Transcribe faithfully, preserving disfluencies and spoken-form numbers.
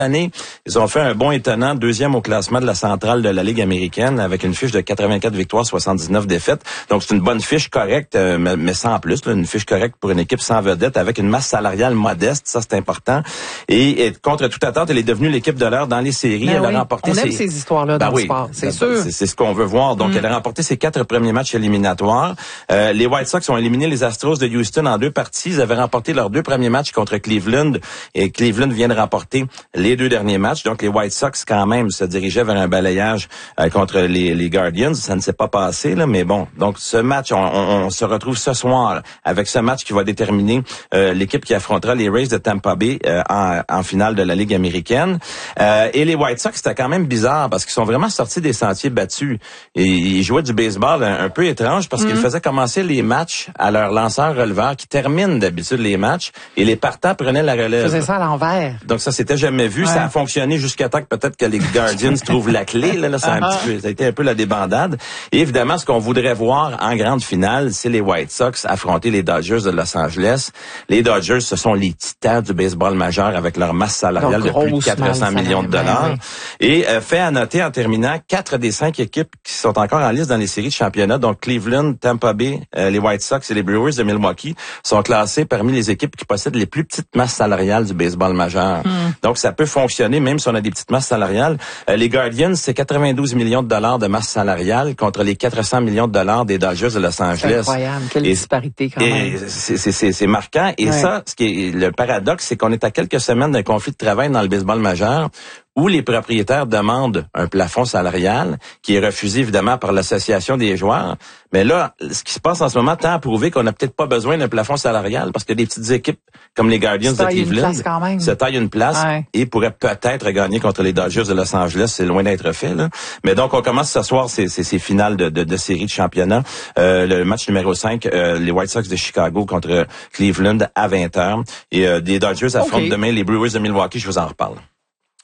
année, ils ont fait un bond étonnant, deuxième au classement de la centrale de la Ligue américaine, avec une fiche de quatre-vingt-quatre victoires, soixante-dix-neuf défaites. Donc, c'est une bonne fiche correcte, euh, mais, mais sans plus, là, une fiche correcte pour une équipe sans vedette, avec une masse salariale modeste, ça c'est important. Et, et contre toute attente, elle est devenue l'équipe de l'heure dans les séries. Ben elle oui. a remporté On ses... aime ces histoires-là ben dans oui, le sport, c'est ben, sûr. C'est, c'est ce qu'on veut voir. Donc, mm. elle a remporté ses quatre premiers matchs éliminatoires. Euh, les White Sox ont éliminé les Astros de Houston en deux parties. Ils avaient remporté leurs deux premiers matchs contre Cleveland, et Cleveland vient de remporter les deux derniers matchs. Donc, les White Sox, quand même, se dirigeaient vers un balayage euh, contre les, les Guardians. Ça ne s'est pas passé, là, mais bon. Donc, ce match, on, on, on se retrouve ce soir avec ce match qui va déterminer euh, l'équipe qui affrontera les Rays de Tampa Bay euh, en, en finale de la Ligue américaine. Euh, et les White Sox, c'était quand même bizarre parce qu'ils sont vraiment sortis des sentiers battus. Et ils jouaient du baseball un, un peu étrange parce mm-hmm. qu'ils faisaient commencer les matchs à leur lanceur-releveur qui termine d'habitude les matchs et les partants prenaient la relève. Ils faisaient ça à l'envers. Donc ça, c'était jamais vu. Ouais. Ça a fonctionné jusqu'à temps que peut-être que les Guardians trouvent la clé. Là, là ça, a un petit peu, ça a été un peu la débandade. Et évidemment, ce qu'on voudrait voir en grande finale, c'est les White Sox affronter les Dodgers de Los Angeles. Les Dodgers, ce sont les titans du baseball majeur avec leur masse salariale de plus de quatre cents millions de dollars. Oui. Et euh, fait à noter en terminant, quatre des cinq équipes qui sont encore en liste dans les séries de championnat, donc Cleveland, Tampa Bay, euh, les White Sox et les Brewers de Milwaukee, sont classés parmi les équipes qui possèdent les plus petites masses salariales du baseball majeur. Mm. Donc, ça peut fonctionner même si on a des petites masses salariales. Euh, les Guardians, c'est quatre-vingt-douze millions de dollars de masse salariale contre les quatre cents millions de dollars des Dodgers de Los Angeles. C'est incroyable. Quelle et, disparité quand même. Et c'est, c'est, c'est, c'est marquant. Et ouais. ça, ce qui est le paradoxe, c'est qu'on est à quelques semaines d'un conflit de travail dans le baseball majeur où les propriétaires demandent un plafond salarial qui est refusé évidemment par l'association des joueurs. Mais là, ce qui se passe en ce moment tend à prouver qu'on n'a peut-être pas besoin d'un plafond salarial parce que des petites équipes comme les Guardians de Cleveland se taillent une place ouais. et pourraient peut-être gagner contre les Dodgers de Los Angeles. C'est loin d'être fait, là. Mais donc, on commence ce soir ces, ces, ces finales de, de, de série de championnat. Euh, le match numéro cinq, euh, les White Sox de Chicago contre Cleveland à vingt heures. Et euh, les Dodgers affrontent okay. demain les Brewers de Milwaukee. Je vous en reparle.